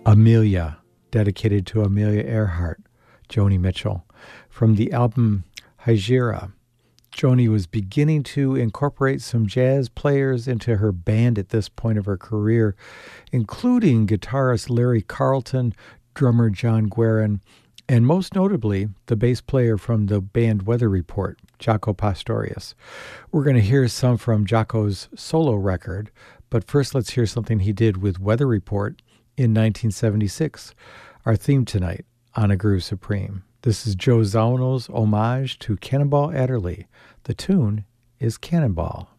Amelia, dedicated to Amelia Earhart, Joni Mitchell. From the album Hygieia, Joni was beginning to incorporate some jazz players into her band at this point of her career, including guitarist Larry Carlton, drummer John Guerin, and most notably, the bass player from the band Weather Report, Jaco Pastorius. We're going to hear some from Jaco's solo record, but first let's hear something he did with Weather Report in 1976, our theme tonight on A Groove Supreme. This is Joe Zawinul's homage to Cannonball Adderley. The tune is Cannonball.